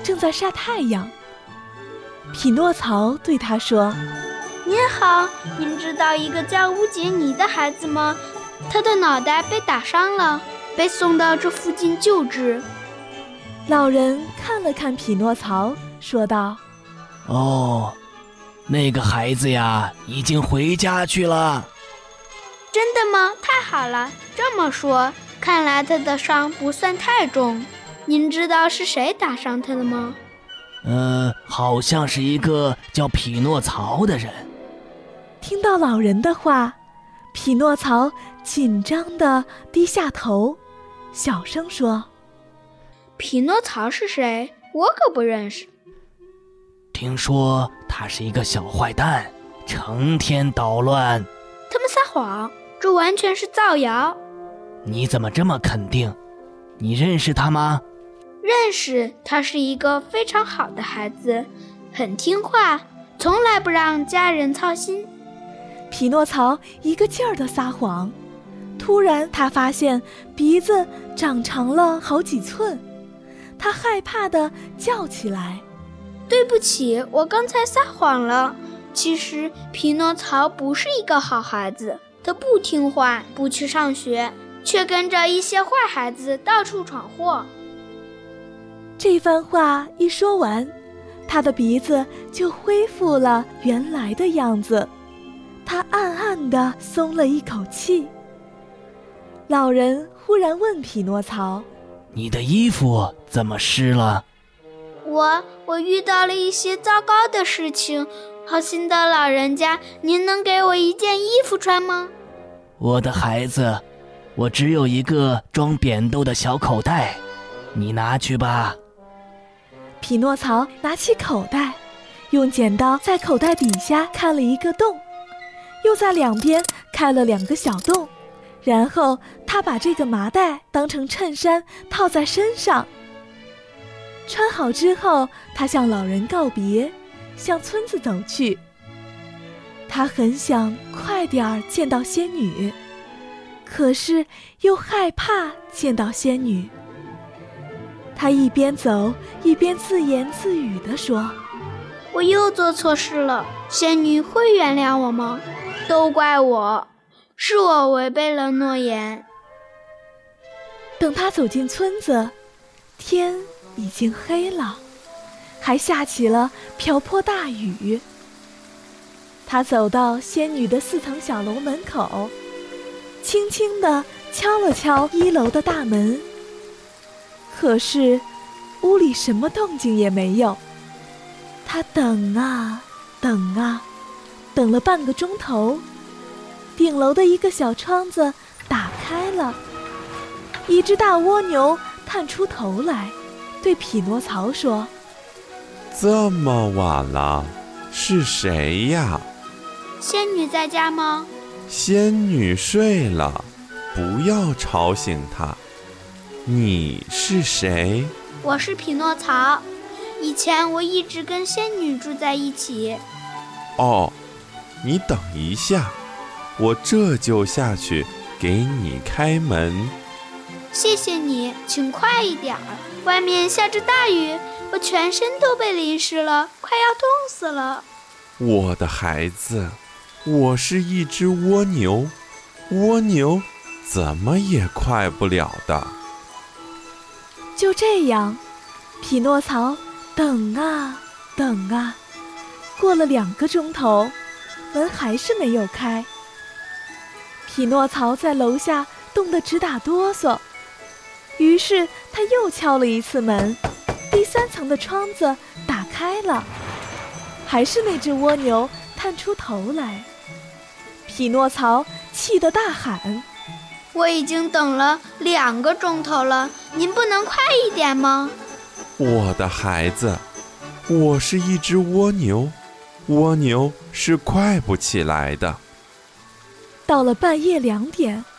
正在晒太阳。匹诺曹对他说： 您好，您知道一个叫乌杰尼的孩子吗？他的脑袋被打伤了，被送到这附近救治。 老人看了看匹诺曹，说道： 哦，那个孩子呀，已经回家去了。 真的吗？太好了，这么说，看来他的伤不算太重。您知道是谁打伤他的吗？ 好像是一个叫匹诺曹的人。 听到老人的话，匹诺曹紧张地低下头，小声说： 匹诺曹是谁？我可不认识。 听说他是一个小坏蛋，成天捣乱。 他们撒谎，这完全是造谣。 你怎么这么肯定？你认识他吗？ 认识，他是一个非常好的孩子，很听话，从来不让家人操心。 匹诺曹一个劲儿地撒谎，突然他发现鼻子长长了好几寸，他害怕地叫起来： 对不起，我刚才撒谎了。其实匹诺曹不是一个好孩子，他不听话，不去上学，却跟着一些坏孩子到处闯祸。 这番话一说完，他的鼻子就恢复了原来的样子，他暗暗地松了一口气。老人忽然问匹诺曹： 你的衣服怎么湿了？ 我遇到了一些糟糕的事情，好心的老人家，您能给我一件衣服穿吗？ 我的孩子，我只有一个装扁豆的小口袋，你拿去吧。 匹诺曹拿起口袋，用剪刀在口袋底下开了一个洞，又在两边开了2个小洞，然后他把这个麻袋当成衬衫套在身上。穿好之后，他向老人告别，向村子走去。他很想快点儿见到仙女，可是又害怕见到仙女。他一边走一边自言自语地说： 我又做错事了，仙女会原谅我吗？都怪我，是我违背了诺言。 等他走进村子，天已经黑了，还下起了瓢泼大雨。他走到仙女的4层小楼门口，轻轻地敲了敲1楼的大门，可是屋里什么动静也没有。他等啊等啊，等了半个钟头，顶楼的一个小窗子打开了，一只大蜗牛探出头来，对匹诺曹说： 这么晚了，是谁呀？ 仙女在家吗？ 仙女睡了，不要吵醒她。你是谁？ 我是匹诺曹，以前我一直跟仙女住在一起。 哦，你等一下，我这就下去给你开门。 谢谢你，请快一点儿，外面下着大雨，我全身都被淋湿了，快要冻死了。 我的孩子，我是一只蜗牛，蜗牛怎么也快不了的。 就这样，匹诺曹等啊等啊，过了2个钟头，门还是没有开。匹诺曹在楼下冻得直打哆嗦，于是他又敲了一次门，第3层的窗子打开了，还是那只蜗牛探出头来。匹诺曹气得大喊： 我已经等了2个钟头了，您不能快一点吗？ 我的孩子，我是一只蜗牛，蜗牛是快不起来的。 到了半夜2点，